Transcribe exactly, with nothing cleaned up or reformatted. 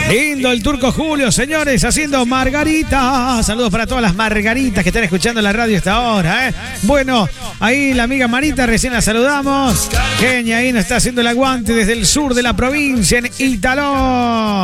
Lindo el Turco Julio, señores, haciendo margarita. Saludos para todas las margaritas que están escuchando la radio a esta hora, ¿eh? Bueno, ahí la amiga Marita, recién la saludamos. Kenia ahí nos está haciendo el aguante desde el sur de la provincia, en Italó.